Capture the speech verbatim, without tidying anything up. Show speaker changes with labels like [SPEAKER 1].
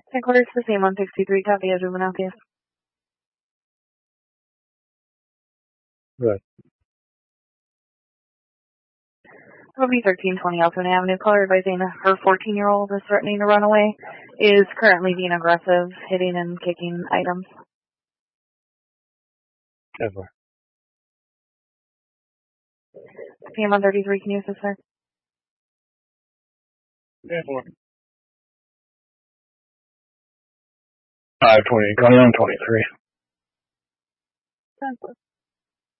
[SPEAKER 1] Headquarters to C one sixty-three, copy a juvenile case.
[SPEAKER 2] Right.
[SPEAKER 1] It'll be thirteen twenty Altoona Avenue. Caller advising her fourteen-year-old is threatening to run away, is currently being aggressive, hitting and kicking items.
[SPEAKER 2] Ever.
[SPEAKER 1] P M one thirty-three, can you assist her?
[SPEAKER 2] Yeah, for five twenty, going on twenty-three.